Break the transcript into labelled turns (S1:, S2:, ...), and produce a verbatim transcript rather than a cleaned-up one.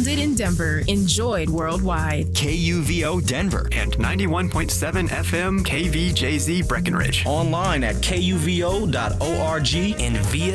S1: Founded in Denver, enjoyed worldwide.
S2: K U V O Denver
S3: and ninety-one point seven F M K V J Z Breckenridge.
S4: Online at K U V O dot org and via